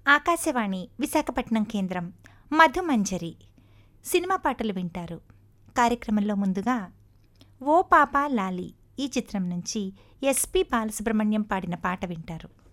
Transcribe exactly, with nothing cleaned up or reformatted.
ఆకాశవాణి విశాఖపట్నం కేంద్రం మధుమంజరి సినిమా పాటలు వింటారు. కార్యక్రమంలో ముందుగా ఓ పాపా లాలి ఈ చిత్రం నుంచి ఎస్పి బాలసుబ్రహ్మణ్యం పాడిన పాట వింటారు.